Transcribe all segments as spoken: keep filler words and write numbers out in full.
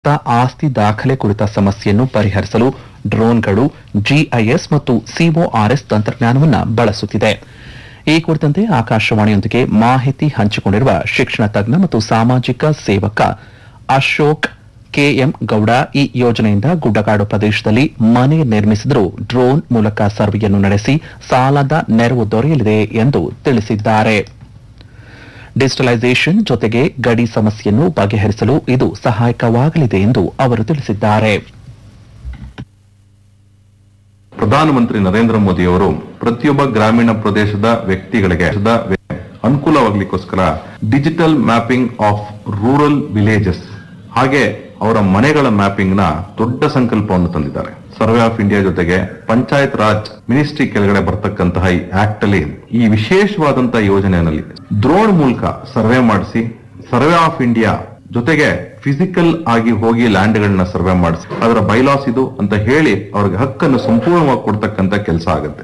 ಆಸ್ತಿ ದಾಖಲೆ ಕುರಿತ ಸಮಸ್ಯೆಯನ್ನು ಪರಿಹರಿಸಲು ಡ್ರೋನ್ಗಳು ಜಿಐಎಸ್ ಮತ್ತು ಸಿಒಆರ್ಎಸ್ ತಂತ್ರಜ್ಞಾನವನ್ನು ಬಳಸುತ್ತಿದೆ. ಈ ಕುರಿತಂತೆ ಆಕಾಶವಾಣಿಯೊಂದಿಗೆ ಮಾಹಿತಿ ಹಂಚಿಕೊಂಡಿರುವ ಶಿಕ್ಷಣ ತಜ್ಞ ಮತ್ತು ಸಾಮಾಜಿಕ ಸೇವಕ ಅಶೋಕ್ ಕೆಎಂ ಗೌಡ, ಈ ಯೋಜನೆಯಿಂದ ಗುಡ್ಡಗಾಡು ಪ್ರದೇಶದಲ್ಲಿ ಮನೆ ನಿರ್ಮಿಸಿದರೂ ಡ್ರೋನ್ ಮೂಲಕ ಸರ್ವೆಯನ್ನು ನಡೆಸಿ ಸಾಲದ ನೆರವು ದೊರೆಯಲಿದೆ ಎಂದು ತಿಳಿಸಿದ್ದಾರೆ. ಡಿಜಿಟಲೈಸೇಷನ್ ಜೊತೆಗೆ ಗಡಿ ಸಮಸ್ಯೆಯನ್ನು ಬಗೆಹರಿಸಲು ಇದು ಸಹಾಯಕವಾಗಲಿದೆ ಎಂದು ಅವರು ತಿಳಿಸಿದ್ದಾರೆ. ಪ್ರಧಾನಮಂತ್ರಿ ನರೇಂದ್ರ ಮೋದಿಯವರು ಪ್ರತಿಯೊಬ್ಬ ಗ್ರಾಮೀಣ ಪ್ರದೇಶದ ವ್ಯಕ್ತಿಗಳಿಗೆ ಅನುಕೂಲವಾಗಲಿಕ್ಕೋಸ್ಕರ digital mapping of rural villages ಹಾಗೆ ಅವರ ಮನೆಗಳ ಮ್ಯಾಪಿಂಗ್ ನ ದೊಡ್ಡ ಸಂಕಲ್ಪವನ್ನು ತಂದಿದ್ದಾರೆ. ಸರ್ವೆ ಆಫ್ ಇಂಡಿಯಾ ಜೊತೆಗೆ ಪಂಚಾಯತ್ ರಾಜ್ ಮಿನಿಸ್ಟ್ರಿ ಕೆಳಗಡೆ ಬರ್ತಕ್ಕಂತಹ ಈ ಆಕ್ಟ್ ಅಲ್ಲಿ ಈ ವಿಶೇಷವಾದಂತಹ ಯೋಜನೆಯಲ್ಲಿ ಡ್ರೋನ್ ಮೂಲಕ ಸರ್ವೆ ಮಾಡಿಸಿ ಸರ್ವೆ ಆಫ್ ಇಂಡಿಯಾ ಜೊತೆಗೆ ಫಿಸಿಕಲ್ ಆಗಿ ಹೋಗಿ ಲ್ಯಾಂಡ್ ಗಳನ್ನ ಸರ್ವೆ ಮಾಡಿಸಿ ಅದರ ಬೈಲಾಸ್ ಇದು ಅಂತ ಹೇಳಿ ಅವ್ರಿಗೆ ಹಕ್ಕನ್ನು ಸಂಪೂರ್ಣವಾಗಿ ಕೊಡ್ತಕ್ಕಂತ ಕೆಲಸ ಆಗುತ್ತೆ.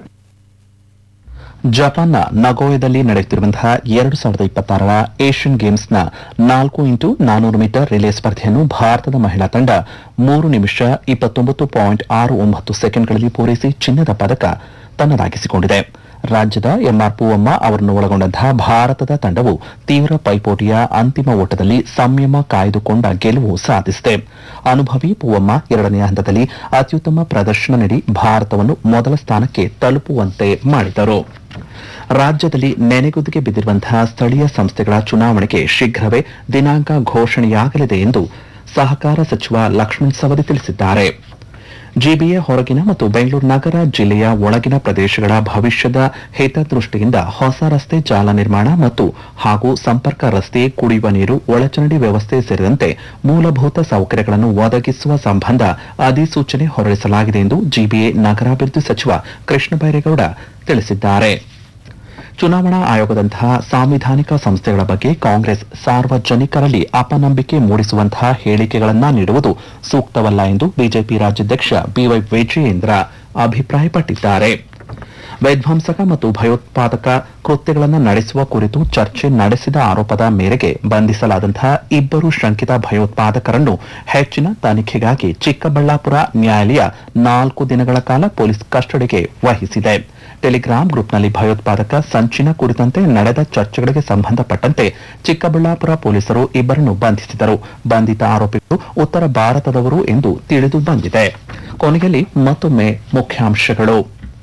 ಜಪಾನ್ನ ನಗೋಯದಲ್ಲಿ ನಡೆಯುತ್ತಿರುವಂತಹ ಎರಡು ಸಾವಿರದ ಇಪ್ಪತ್ತಾರರ ಏಷ್ಯನ್ ಗೇಮ್ಸ್ನ ನಾಲ್ಕು ಇಂಟು ನಾನೂರು ಮೀಟರ್ ರಿಲೇ ಸ್ಪರ್ಧೆಯನ್ನು ಭಾರತದ ಮಹಿಳಾ ತಂಡ ಮೂರು ನಿಮಿಷ ಇಪ್ಪತ್ತೊಂಬತ್ತು ಪಾಯಿಂಟ್ ಆರು ಒಂಬತ್ತು ಸೆಕೆಂಡ್ಗಳಲ್ಲಿ ಪೂರೈಸಿ ಚಿನ್ನದ ಪದಕ ತನ್ನದಾಗಿಸಿಕೊಂಡಿದೆ. ರಾಜ್ಯದ ಎಂಆರ್ ಪೂವಮ್ಮ ಅವರನ್ನು ಒಳಗೊಂಡಂತಹ ಭಾರತದ ತಂಡವು ತೀವ್ರ ಪೈಪೋಟಿಯ ಅಂತಿಮ ಓಟದಲ್ಲಿ ಸಂಯಮ ಕಾಯ್ದುಕೊಂಡ ಗೆಲುವು ಸಾಧಿಸಿದೆ. ಅನುಭವಿ ಪೂವಮ್ಮ ಎರಡನೇ ಹಂತದಲ್ಲಿ ಅತ್ಯುತ್ತಮ ಪ್ರದರ್ಶನ ನೀಡಿ ಭಾರತವನ್ನು ಮೊದಲ ಸ್ಥಾನಕ್ಕೆ ತಲುಪುವಂತೆ ಮಾಡಿದರು. ರಾಜ್ಯದಲ್ಲಿ ನೆನೆಗುದಿಗೆ ಬಿದ್ದಿರುವಂತಹ ಸ್ಥಳೀಯ ಸಂಸ್ಥೆಗಳ ಚುನಾವಣೆಗೆ ಶೀಘ್ರವೇ ದಿನಾಂಕ ಘೋಷಣೆಯಾಗಲಿದೆ ಎಂದು ಸಹಕಾರ ಸಚಿವ ಲಕ್ಷ್ಮಣ ಸವದಿ ತಿಳಿಸಿದ್ದಾರೆ. ಜಿಬಿಎ ಹೊರಗಿನ ಮತ್ತು ಬೆಂಗಳೂರು ನಗರ ಜಿಲ್ಲೆಯ ಒಳಗಿನ ಪ್ರದೇಶಗಳ ಭವಿಷ್ಯದ ಹಿತದೃಷ್ಟಿಯಿಂದ ಹೊಸ ರಸ್ತೆ ಜಾಲ ನಿರ್ಮಾಣ ಮತ್ತು ಹಾಗೂ ಸಂಪರ್ಕ ರಸ್ತೆ, ಕುಡಿಯುವ ನೀರು, ಒಳಚರಂಡಿ ವ್ಯವಸ್ಥೆ ಸೇರಿದಂತೆ ಮೂಲಭೂತ ಸೌಕರ್ಯಗಳನ್ನು ಒದಗಿಸುವ ಸಂಬಂಧ ಅಧಿಸೂಚನೆ ಹೊರಡಿಸಲಾಗಿದೆ ಎಂದು ಜಿಬಿಎ ನಗರಾಭಿವೃದ್ಧಿ ಸಚಿವ ಕೃಷ್ಣ ಬೈರೇಗೌಡ ತಿಳಿಸಿದ್ದಾರೆ. ಚುನಾವಣಾ ಆಯೋಗದಂತಹ ಸಾಂವಿಧಾನಿಕ ಸಂಸ್ಥೆಗಳ ಬಗ್ಗೆ ಕಾಂಗ್ರೆಸ್ ಸಾರ್ವಜನಿಕರಲ್ಲಿ ಅಪನಂಬಿಕೆ ಮೂಡಿಸುವಂತಹ ಹೇಳಿಕೆಗಳನ್ನು ನೀಡುವುದು ಸೂಕ್ತವಲ್ಲ ಎಂದು ಬಿಜೆಪಿ ರಾಜ್ಯಾಧ್ಯಕ್ಷ ಬಿವೈ ವಿಜಯೇಂದ್ರ ಅಭಿಪ್ರಾಯಪಟ್ಟಿದ್ದಾರೆ. ವಿಧ್ವಂಸಕ ಮತ್ತು ಭಯೋತ್ಪಾದಕ ಕೃತ್ಯಗಳನ್ನು ನಡೆಸುವ ಕುರಿತು ಚರ್ಚೆ ನಡೆಸಿದ ಆರೋಪದ ಮೇರೆಗೆ ಬಂಧಿಸಲಾದಂತಹ ಇಬ್ಬರು ಶಂಕಿತ ಭಯೋತ್ಪಾದಕರನ್ನು ಹೆಚ್ಚಿನ ತನಿಖೆಗಾಗಿ ಚಿಕ್ಕಬಳ್ಳಾಪುರ ನ್ಯಾಯಾಲಯ ನಾಲ್ಕು ದಿನಗಳ ಕಾಲ ಪೊಲೀಸ್ ಕಸ್ಟಡಿಗೆ ವಹಿಸಿದೆ. ಟೆಲಿಗ್ರಾಂ ಗ್ರೂಪ್ನಲ್ಲಿ ಭಯೋತ್ಪಾದಕ ಸಂಚಿನ ಕುರಿತಂತೆ ನಡೆದ ಚರ್ಚೆಗಳಿಗೆ ಸಂಬಂಧಪಟ್ಟಂತೆ ಚಿಕ್ಕಬಳ್ಳಾಪುರ ಪೊಲೀಸರು ಇಬ್ಬರನ್ನು ಬಂಧಿಸಿದರು. ಬಂಧಿತ ಆರೋಪಿಗಳು ಉತ್ತರ ಭಾರತದವರು ಎಂದು ತಿಳಿದು ಬಂದಿದೆ. ಕೊನೆಯಲ್ಲಿ ಮತ್ತೊಮ್ಮೆ ಮುಖ್ಯಾಂಶಗಳು.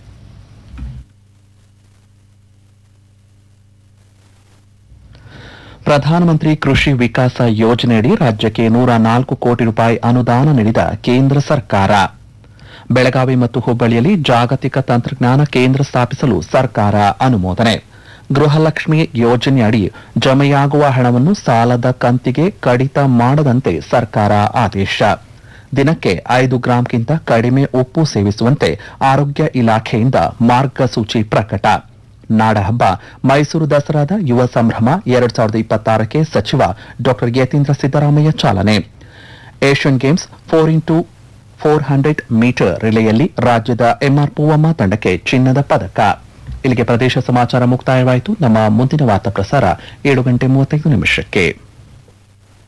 ಪ್ರಧಾನಮಂತ್ರಿ ಕೃಷಿ ವಿಕಾಸ ಯೋಜನೆಯಡಿ ರಾಜ್ಯಕ್ಕೆ ನೂರ ನಾಲ್ಕು ಕೋಟಿ ರೂಪಾಯಿ ಅನುದಾನ ನೀಡಿದ ಕೇಂದ್ರ ಸರ್ಕಾರ. ಬೆಳಗಾವಿ ಮತ್ತು ಹುಬ್ಬಳ್ಳಿಯಲ್ಲಿ ಜಾಗತಿಕ ತಂತ್ರಜ್ಞಾನ ಕೇಂದ್ರ ಸ್ಥಾಪಿಸಲು ಸರ್ಕಾರ ಅನುಮೋದನೆ. ಗೃಹಲಕ್ಷ್ಮಿ ಯೋಜನೆಯಡಿ ಜಮೆಯಾಗುವ ಹಣವನ್ನು ಸಾಲದ ಕಂತಿಗೆ ಕಡಿತ ಮಾಡದಂತೆ ಸರ್ಕಾರ ಆದೇಶ. ದಿನಕ್ಕೆ ಐದು ಗ್ರಾಂಗಿಂತ ಕಡಿಮೆ ಉಪ್ಪು ಸೇವಿಸುವಂತೆ ಆರೋಗ್ಯ ಇಲಾಖೆಯಿಂದ ಮಾರ್ಗಸೂಚಿ ಪ್ರಕಟ. ನಾಡಹಬ್ಬ ಮೈಸೂರು ದಸರಾದ ಯುವ ಸಂಭ್ರಮ ಎರಡು ಸಾವಿರದ ಇಪ್ಪತ್ತಾರಕ್ಕೆ ಸಚಿವ ಡಾ ಯತೀಂದ್ರ ಸಿದ್ದರಾಮಯ್ಯ ಚಾಲನೆ. Asian games four into four hundred metre ರಿಲೆಯಲ್ಲಿ ರಾಜ್ಯದ ಎಂಆರ್ ಪೂವಮ್ಮ ತಂಡಕ್ಕೆ ಚಿನ್ನದ ಪದಕ. ಇಲ್ಲಿಗೆ ಪ್ರದೇಶ ಸಮಾಚಾರ ಮುಕ್ತಾಯವಾಯಿತು. ನಮ್ಮ ಮುಂದಿನ ವಾರ್ತಾ ಪ್ರಸಾರ ಏಳು ಗಂಟೆ ಮೂವತ್ತೈದು ನಿಮಿಷಕ್ಕೆ.